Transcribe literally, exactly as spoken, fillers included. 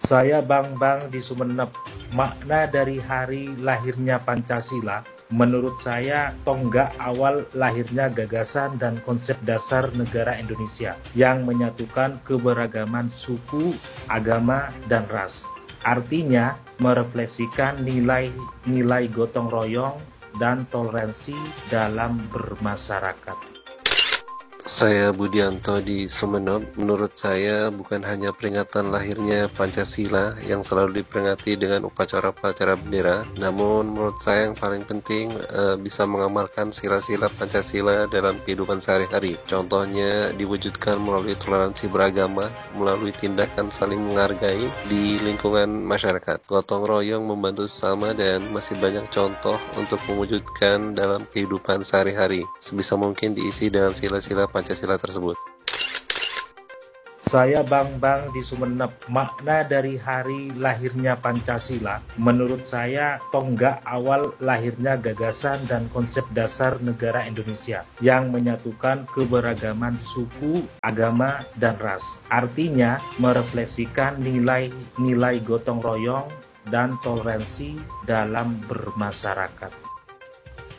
Saya Bang Bang di Sumenep. Makna dari hari lahirnya Pancasila, menurut saya tonggak awal lahirnya gagasan dan konsep dasar negara Indonesia yang menyatukan keberagaman suku, agama, dan ras. Artinya merefleksikan nilai-nilai gotong royong dan toleransi dalam bermasyarakat. Saya Budianto di Sumeneb. Menurut saya bukan hanya peringatan lahirnya Pancasila yang selalu diperingati dengan upacara-upacara bendera, namun menurut saya yang paling penting e, bisa mengamalkan sila-sila Pancasila dalam kehidupan sehari-hari. Contohnya diwujudkan melalui toleransi beragama, melalui tindakan saling menghargai di lingkungan masyarakat. Gotong royong membantu sesama dan masih banyak contoh untuk mewujudkan dalam kehidupan sehari-hari. Sebisa mungkin diisi dengan sila-sila Pancasila tersebut. Saya Bang Bang di Sumeneb. Makna dari hari lahirnya Pancasila, menurut saya tonggak awal lahirnya gagasan dan konsep dasar negara Indonesia yang menyatukan keberagaman suku, agama, dan ras. Artinya merefleksikan nilai-nilai gotong royong dan toleransi dalam bermasyarakat.